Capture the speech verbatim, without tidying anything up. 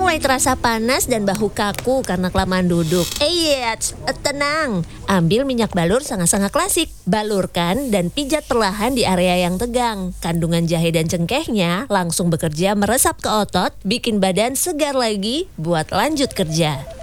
mulai terasa panas dan bahu kaku karena kelamaan duduk. Eh, yes, tenang. Ambil minyak balur sangat-sangat klasik. Balurkan dan pijat perlahan di area yang tegang. Kandungan jahe dan cengkehnya langsung bekerja meresap ke otot, bikin badan segar lagi buat lanjut kerja.